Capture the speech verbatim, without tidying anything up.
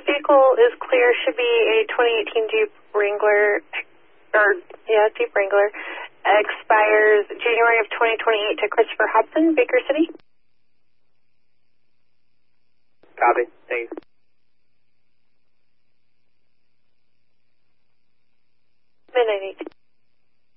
vehicle is clear. Should be a twenty eighteen Jeep Wrangler, or, yeah, Jeep Wrangler. Expires January of twenty twenty-eight to Christopher Hobson, Baker City. Copy. Thanks.